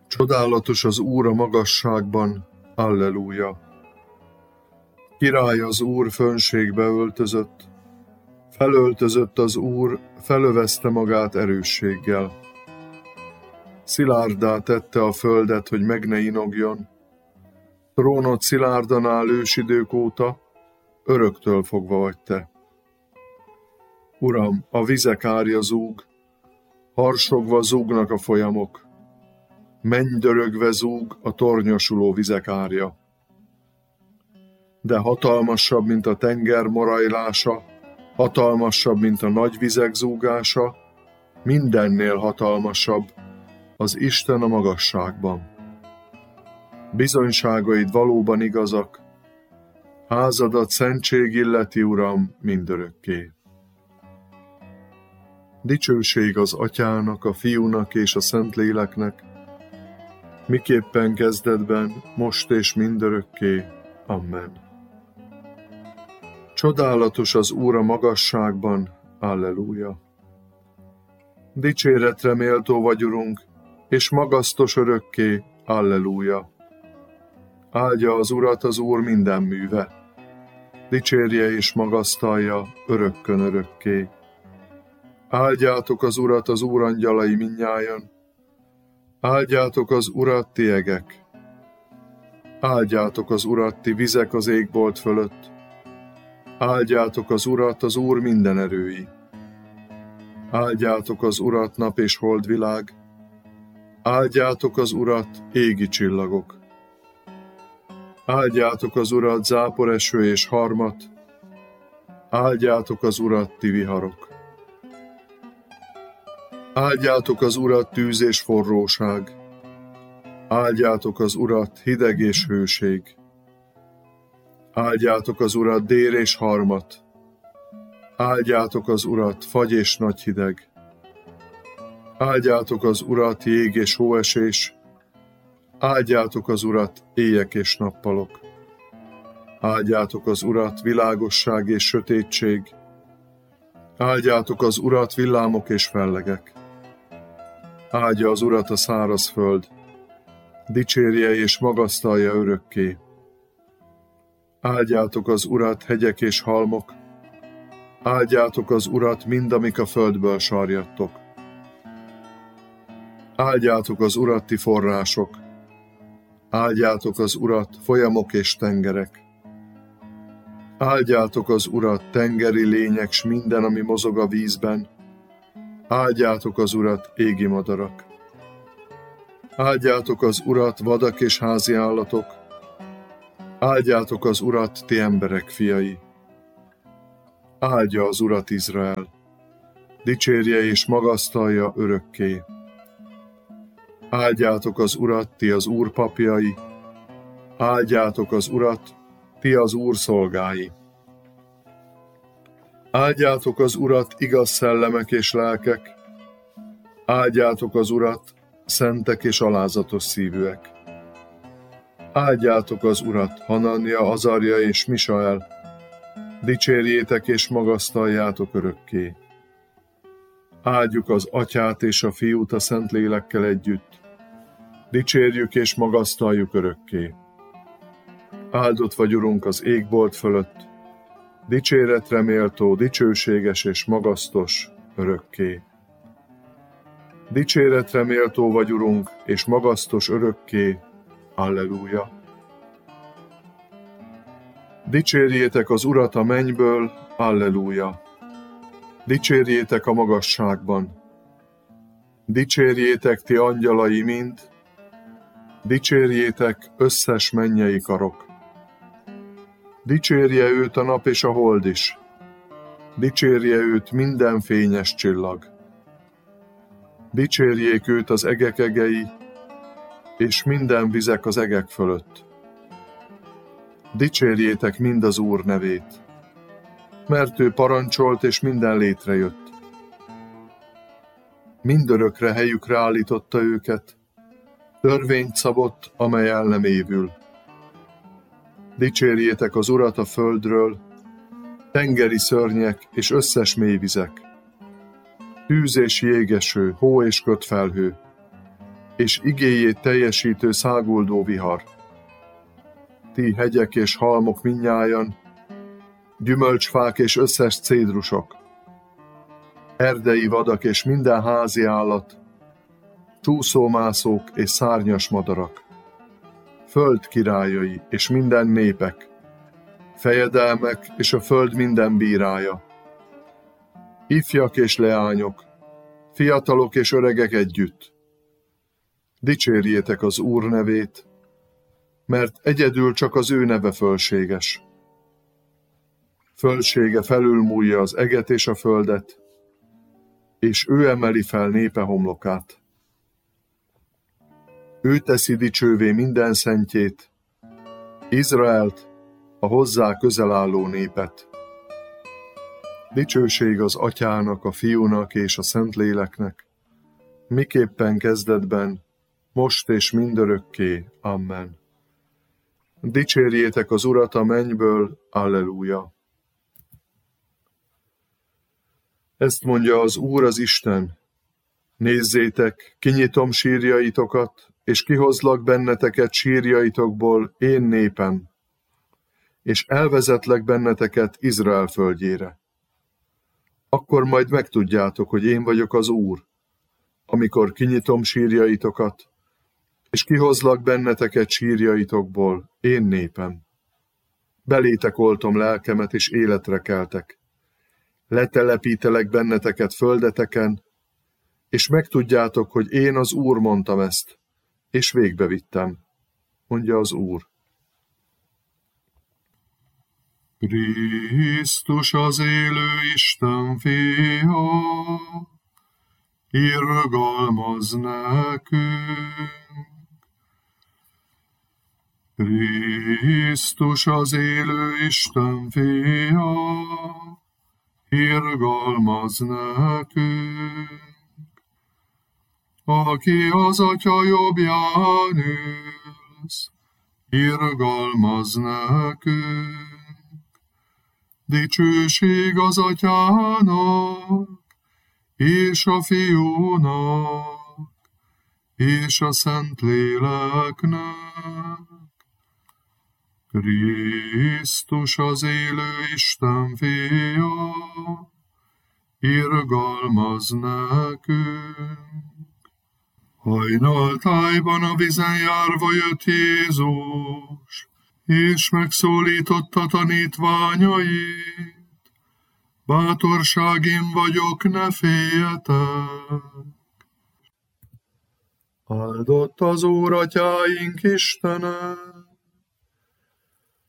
Csodálatos az Úr a magasságban, Alleluja! Király az Úr, fönségbe öltözött, felöltözött az Úr, felövezte magát erősséggel. Szilárdá tette a földet, hogy meg ne inogjon. Trónod szilárdan áll ősidők óta, öröktől fogva vagy te. Uram, a vizek árja zúg, harsogva zúgnak a folyamok. Mennydörögve zúg a tornyosuló vizek árja. De hatalmasabb, mint a tenger morajlása, hatalmasabb, mint a nagy vizek zúgása, mindennél hatalmasabb az Isten a magasságban. Bizonyságaid valóban igazak, házadat szentség illeti, Uram, mindörökké. Dicsőség az Atyának, a Fiúnak és a Szentléleknek, miképpen kezdetben, most és mindörökké. Amen. Csodálatos az Úr a magasságban, Alleluja! Dicséretre méltó vagy, Urunk, és magasztos örökké, Alleluja! Áldja az Urat az Úr minden műve, dicsérje és magasztalja örökkön örökké. Áldjátok az Urat az Úr angyalai mindnyájan, áldjátok az Urat ti egek, áldjátok az Urat ti vizek az égbolt fölött, áldjátok az Urat az Úr minden erői, áldjátok az Urat nap és holdvilág, áldjátok az Urat égi csillagok, áldjátok az Urat záporeső és harmat, áldjátok az Urat ti viharok. Áldjátok az Urat tűz és forróság, áldjátok az Urat hideg és hőség, áldjátok az Urat dél és harmat, áldjátok az Urat fagy és nagy hideg, áldjátok az Urat jég és hóesés, áldjátok az Urat éjek és nappalok, áldjátok az Urat világosság és sötétség, áldjátok az Urat villámok és fellegek. Áldja az Urat a száraz föld, dicsérje és magasztalja örökké. Áldjátok az Urat hegyek és halmok, áldjátok az Urat mind, amik a földből sarjadtok. Áldjátok az Urat ti források, áldjátok az Urat folyamok és tengerek. Áldjátok az Urat tengeri lények s minden, ami mozog a vízben, áldjátok az Urat égi madarak. Áldjátok az Urat vadak és házi állatok, áldjátok az Urat ti emberek fiai. Áldja az Urat Izrael, dicsérje és magasztalja örökké. Áldjátok az Urat ti az Úr papjai, áldjátok az Urat ti az Úr szolgái. Áldjátok az Urat igaz szellemek és lelkek, áldjátok az Urat szentek és alázatos szívűek. Áldjátok az Urat Hanania, Azarja és Misael, dicsérjétek és magasztaljátok örökké. Áldjuk az Atyát és a Fiút a Szentlélekkel együtt, dicsérjük és magasztaljuk örökké. Áldott vagy, Urunk, az égbolt fölött, dicséretre méltó, dicsőséges és magasztos örökké. Dicséretre méltó vagy, Urunk, és magasztos örökké. Alleluja! Dicsérjétek az Urat a mennyből, Alleluja! Dicsérjétek a magasságban! Dicsérjétek ti angyalai mind, dicsérjétek összes mennyei karok! Dicsérje őt a nap és a hold is, dicsérje őt minden fényes csillag. Dicsérjék őt az egek egei, és minden vizek az egek fölött. Dicsérjétek mind az Úr nevét, mert ő parancsolt, és minden létrejött. Mindörökre helyükre állította őket, törvényt szabott, amely el nem évül. Dicsérjétek az Urat a földről, tengeri szörnyek és összes mélyvizek, tűz és jégeső, hó és kötfelhő, és igéjét teljesítő száguldó vihar. Ti hegyek és halmok mindnyájan, gyümölcsfák és összes cédrusok, erdei vadak és minden házi állat, csúszómászók és szárnyas madarak, föld királyai és minden népek, fejedelmek és a föld minden bírája, ifjak és leányok, fiatalok és öregek együtt. Dicsérjétek az Úr nevét, mert egyedül csak az ő neve fölséges. Fölsége felülmúlja az eget és a földet, és ő emeli fel népe homlokát. Ő teszi dicsővé minden szentjét, Izraelt, a hozzá közel álló népet. Dicsőség az Atyának, a Fiúnak és a Szentléleknek, miképpen kezdetben, most és mindörökké. Amen. Dicsérjétek az Urat a mennyből, Alleluja! Ezt mondja az Úr az Isten: nézzétek, kinyitom sírjaitokat, és kihozlak benneteket sírjaitokból, én népem, és elvezetlek benneteket Izrael földjére. Akkor majd megtudjátok, hogy én vagyok az Úr, amikor kinyitom sírjaitokat, és kihozlak benneteket sírjaitokból, én népem. Belétek oltom lelkemet, és életre keltek. Letelepítelek benneteket földeteken, és megtudjátok, hogy én az Úr mondtam ezt, és végbevittem, mondja az Úr. Krisztus az élő Isten fia, irgalmaz nekünk. Krisztus az élő Isten fia, irgalmaz nekünk. Aki az Atya jobbján ülsz, irgalmaz nekünk. Dicsőség az Atyának, és a Fiúnak, és a Szentléleknek. Krisztus az élő Isten fia, irgalmaz nekünk. Hajnaltájban a vízen járva jött Jézus, és megszólította tanítványait: bátorság, én vagyok, ne féljetek. Áldott az Úr Atyáink Istene,